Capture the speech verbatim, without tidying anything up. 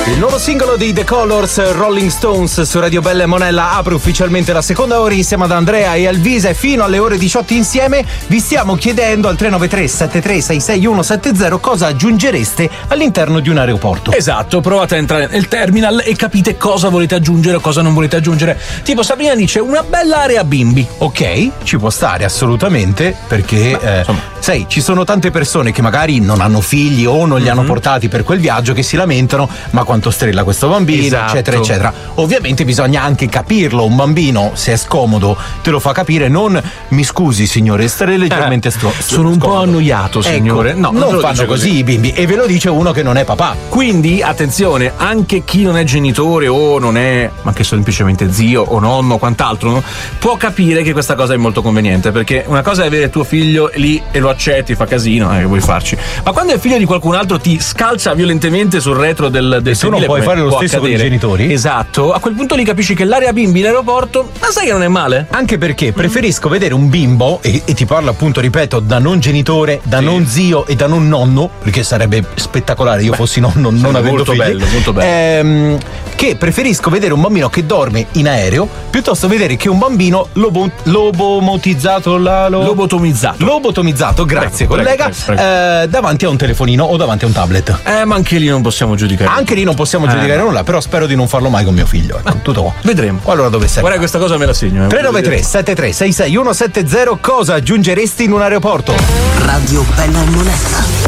Il nuovo singolo di The Colors, Rolling Stones, su Radio Bella e Monella apre ufficialmente la seconda ora insieme ad Andrea e Alvise fino alle ore diciotto insieme. Vi stiamo chiedendo al tre nove tre sette tre sei sei uno sette zero cosa aggiungereste all'interno di un aeroporto. Esatto, provate a entrare nel terminal e capite cosa volete aggiungere o cosa non volete aggiungere. Tipo Sabrina dice una bella area bimbi. Ok, ci può stare assolutamente, perché Beh, eh, sai, ci sono tante persone che magari non hanno figli o non li mm-hmm. hanno portati per quel viaggio, che si lamentano: ma quanto strilla questo bambino, esatto. eccetera eccetera. Ovviamente bisogna anche capirlo. Un bambino, se è scomodo, te lo fa capire. Non mi scusi signore, stare leggermente eh, stro- sono un scomodo. po' annoiato signore. Ecco, no, non, non fanno così i bimbi, e ve lo dice uno che non è papà. Quindi attenzione, anche chi non è genitore o non è, ma che semplicemente zio o nonno o quant'altro, no? Può capire che questa cosa è molto conveniente, perché una cosa è avere tuo figlio lì e lo accetti, fa casino, eh, che vuoi farci, ma quando è il figlio di qualcun altro ti scalza violentemente sul retro del, del e tu non puoi fare lo stesso accadere. con i genitori. Esatto, a quel punto lì capisci che l'area bimbi in aeroporto, ma sai che non è male? Anche perché preferisco vedere un bimbo, e, e ti parlo appunto, ripeto, da non genitore, da sì. non zio e da non nonno, perché sarebbe spettacolare io Beh, fossi nonno non avendo molto figli. bello, molto bello. Ehm, che preferisco vedere un bambino che dorme in aereo piuttosto vedere che un bambino lobo, lobomotizzato la, lo, lobotomizzato lobotomizzato grazie prego, collega prego, prego, prego. Eh, davanti a un telefonino o davanti a un tablet. Eh ma anche lì non possiamo giudicare anche lì non possiamo eh. giudicare nulla, però spero di non farlo mai con mio figlio, ecco, tutto qua. Vedremo. Allora dove sei? Guarda, questa cosa me la segno eh. tre nove tre sette tre sei sei uno sette zero cosa aggiungeresti in un aeroporto? Radio Bella e Monella.